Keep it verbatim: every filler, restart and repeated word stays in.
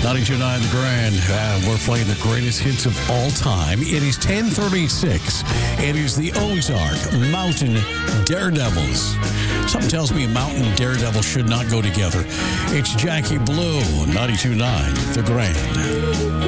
ninety-two point nine The Grand. Uh, we're playing the greatest hits of all time. It is ten thirty-six. It is the Ozark Mountain Daredevils. Something tells me Mountain and Daredevil should not go together. It's Jackie Blue, ninety-two point nine The Grand.